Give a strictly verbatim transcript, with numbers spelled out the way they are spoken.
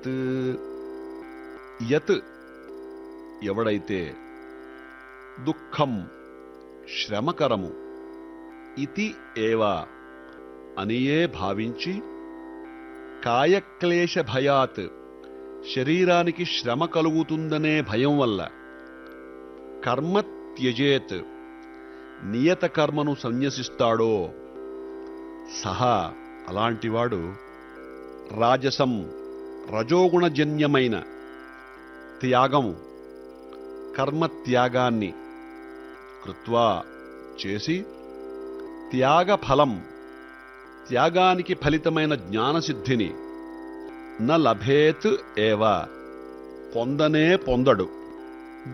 యత్ ఎవడైతే దుఃఖం శ్రమకరము ఇతి ఏవ అనియే భావించి కాయక్లేశ భయాత్ శరీరానికి శ్రమ కలుగుతుందనే భయం వల్ల కర్మ త్యజేత్ నియత కర్మను సన్యసిస్తాడో సహా అలాంటివాడు రాజసం రజోగుణజన్యమైన త్యాగము కర్మత్యాగాన్ని కృత్వా చేసి త్యాగఫలం త్యాగానికి ఫలితమైన జ్ఞానసిద్ధిని న లభేత్ ఏవ పొందనే పొందడు.